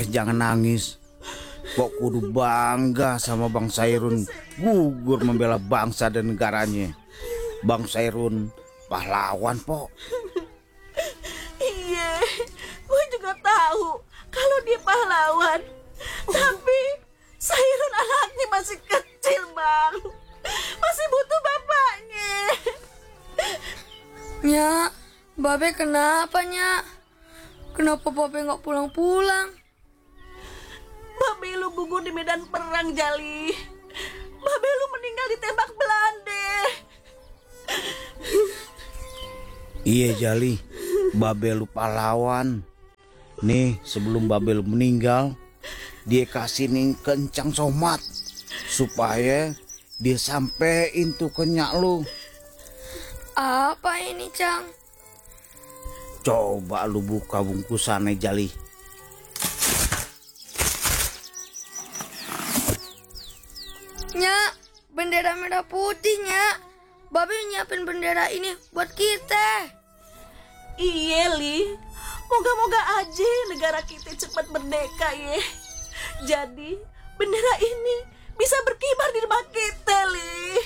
jangan nangis. Pok kudu bangga sama Bang Sairun gugur membela bangsa dan negaranya. Bang Sairun pahlawan, Pok. Iya, gue juga tahu kalau dia pahlawan. Tapi Sairun anaknya masih kecil, Bang. Masih butuh bapaknya. Nyak, Babe kenapa, Nyak? Kenapa Babe nggak pulang-pulang? Babe lu gugur di medan perang, Jali. Babe lu meninggal ditembak Belanda. Iya Jali, Babel lu pahlawan. Nih sebelum Babel meninggal, dia kasih nih kencang somat supaya dia sampein tuh ke nyak lu. Apa ini, Cang? Coba lu buka bungkusannya Jali. Nyak, bendera merah putih, Nyak. Babe nyiapin bendera ini buat kita. Iya, Li. Moga-moga aja negara kita cepat merdeka ya. Jadi bendera ini bisa berkibar di rumah kita, Li.